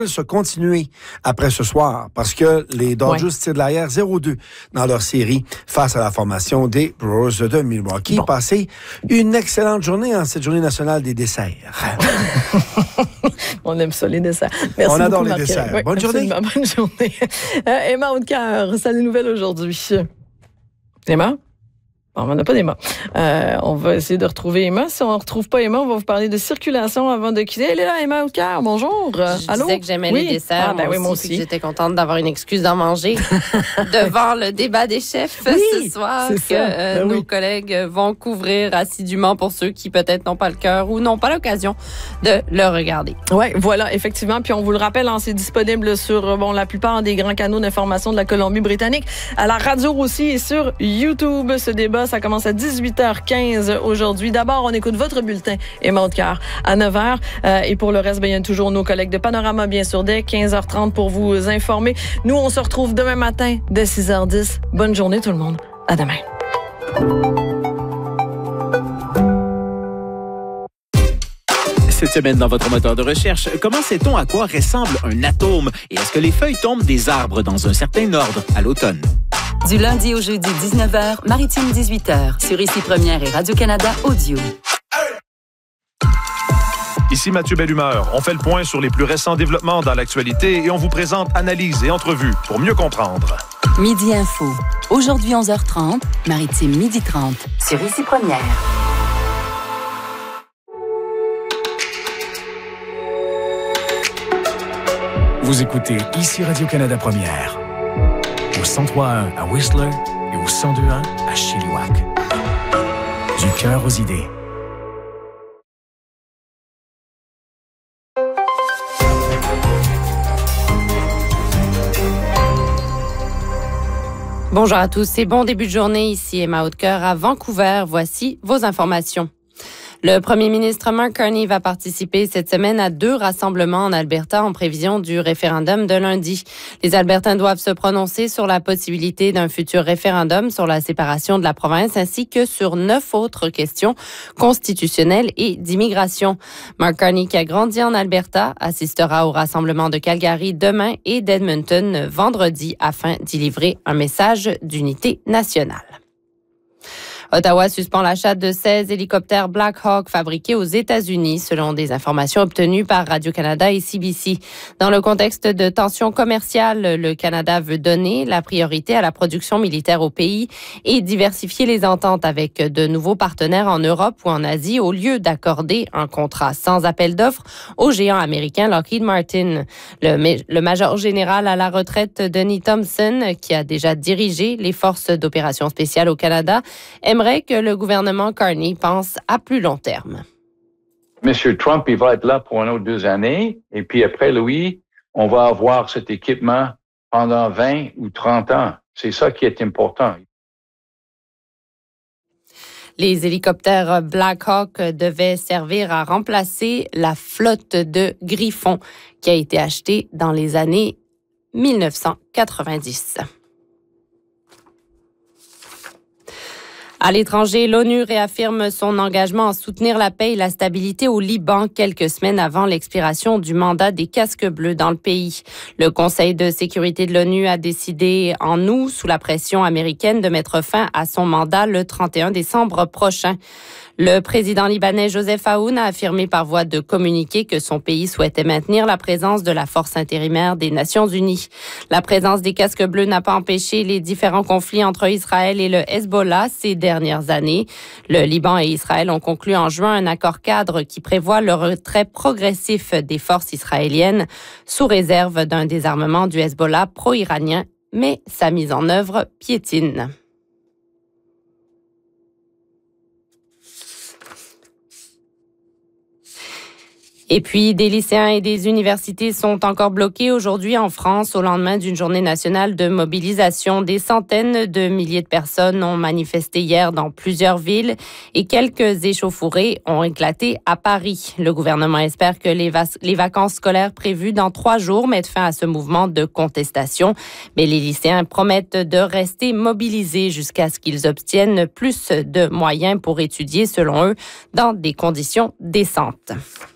se continuer après ce soir parce que les Dodgers tirent de l'arrière 0-2 dans leur série face à la formation des Brewers de Milwaukee. Passez une excellente journée en cette journée nationale des desserts. On aime ça, les desserts. Merci. On adore beaucoup, les desserts. Oui, bonne journée. Bonne journée. Emma Haute-Cœur, salut nouvelle aujourd'hui. Emma? Bon, on n'a pas d'Emma. On va essayer de retrouver Emma. Si on ne retrouve pas Emma, on va vous parler de circulation avant de quitter. Elle est là, Emma Haute-Cœur. Bonjour. Je disais que j'aimais les desserts. Moi aussi. J'étais contente d'avoir une excuse d'en manger devant le débat des chefs ce soir que nos collègues vont couvrir assidûment pour ceux qui peut-être n'ont pas le cœur ou n'ont pas l'occasion de le regarder. Oui, voilà, effectivement. Puis on vous le rappelle, c'est disponible sur la plupart des grands canaux d'information de la Colombie-Britannique, à la radio aussi et sur YouTube. Ce débat, ça commence à 18h15 aujourd'hui. D'abord, on écoute votre bulletin, Emma Haute-Cœur, à 9h. Et pour le reste, il y a toujours nos collègues de Panorama, bien sûr, dès 15h30 pour vous informer. Nous, on se retrouve demain matin dès 6h10. Bonne journée, tout le monde. À demain. Cette semaine, dans votre moteur de recherche, comment sait-on à quoi ressemble un atome? Et est-ce que les feuilles tombent des arbres dans un certain ordre à l'automne? Du lundi au jeudi, 19h, Maritime 18h, sur Ici Première et Radio-Canada Audio. Ici Mathieu Bellumeur. On fait le point sur les plus récents développements dans l'actualité et on vous présente analyses et entrevues pour mieux comprendre. Midi Info. Aujourd'hui, 11h30, Maritime 12h30, sur Ici Première. Vous écoutez Ici Radio-Canada Première. Au 103.1 à Whistler et au 102.1 à Chilliwack. Du cœur aux idées. Bonjour à tous et bon début de journée. Ici Emma Haute-Cœur à Vancouver. Voici vos informations. Le premier ministre Mark Carney va participer cette semaine à 2 rassemblements en Alberta en prévision du référendum de lundi. Les Albertains doivent se prononcer sur la possibilité d'un futur référendum sur la séparation de la province ainsi que sur 9 autres questions constitutionnelles et d'immigration. Mark Carney, qui a grandi en Alberta, assistera au rassemblement de Calgary demain et d'Edmonton vendredi afin d'y livrer un message d'unité nationale. Ottawa suspend l'achat de 16 hélicoptères Black Hawk fabriqués aux États-Unis, selon des informations obtenues par Radio-Canada et CBC. Dans le contexte de tensions commerciales, le Canada veut donner la priorité à la production militaire au pays et diversifier les ententes avec de nouveaux partenaires en Europe ou en Asie au lieu d'accorder un contrat sans appel d'offres au géant américain Lockheed Martin. Le major général à la retraite Denis Thompson, qui a déjà dirigé les forces d'opération spéciales au Canada, aimerait que le gouvernement Carney pense à plus long terme. M. Trump, il va être là pour une autre 2 années. Et puis après, lui, on va avoir cet équipement pendant 20 ou 30 ans. C'est ça qui est important. Les hélicoptères Black Hawk devaient servir à remplacer la flotte de Griffon qui a été achetée dans les années 1990. À l'étranger, l'ONU réaffirme son engagement à soutenir la paix et la stabilité au Liban quelques semaines avant l'expiration du mandat des casques bleus dans le pays. Le Conseil de sécurité de l'ONU a décidé en août, sous la pression américaine, de mettre fin à son mandat le 31 décembre prochain. Le président libanais Joseph Aoun a affirmé par voie de communiqué que son pays souhaitait maintenir la présence de la force intérimaire des Nations Unies. La présence des casques bleus n'a pas empêché les différents conflits entre Israël et le Hezbollah ces dernières années. Le Liban et Israël ont conclu en juin un accord cadre qui prévoit le retrait progressif des forces israéliennes sous réserve d'un désarmement du Hezbollah pro-iranien, mais sa mise en œuvre piétine. Et puis, des lycéens et des universités sont encore bloqués aujourd'hui en France au lendemain d'une journée nationale de mobilisation. Des centaines de milliers de personnes ont manifesté hier dans plusieurs villes et quelques échauffourées ont éclaté à Paris. Le gouvernement espère que les vacances scolaires prévues dans 3 jours mettent fin à ce mouvement de contestation. Mais les lycéens promettent de rester mobilisés jusqu'à ce qu'ils obtiennent plus de moyens pour étudier, selon eux, dans des conditions décentes.